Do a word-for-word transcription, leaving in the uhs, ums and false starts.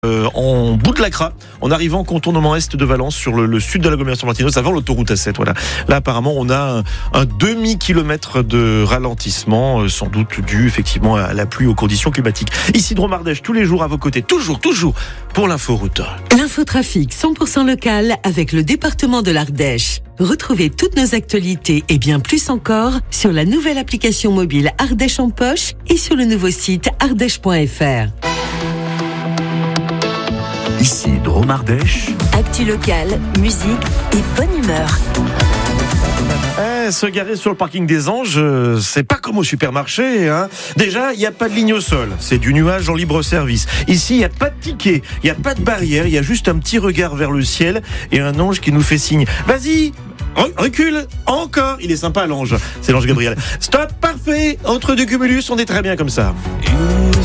Euh, en bout de Lacra, en arrivant au contournement est de Valence sur le, le sud de l'agglomération martinoise, avant l'autoroute A sept. Voilà. Là, apparemment, on a un, un demi-kilomètre de ralentissement, euh, sans doute dû effectivement à la pluie, aux conditions climatiques. Ici, Drôme Ardèche, tous les jours à vos côtés, toujours, toujours, pour l'inforoute. L'infotrafic cent pour cent local avec le département de l'Ardèche. Retrouvez toutes nos actualités et bien plus encore sur la nouvelle application mobile Ardèche en poche et sur le nouveau site ardèche point f r. Ici Drôme Ardèche. Actu locale, musique et bonne humeur. Eh, se garer sur le parking des Anges, euh, c'est pas comme au supermarché. Hein. Déjà, il n'y a pas de ligne au sol. C'est du nuage en libre service. Ici, il n'y a pas de ticket, il n'y a pas de barrière. Il y a juste un petit regard vers le ciel et un ange qui nous fait signe. Vas-y, re- recule, encore. Il est sympa, l'ange. C'est l'ange Gabriel. Stop, parfait. Entre deux cumulus, on est très bien comme ça.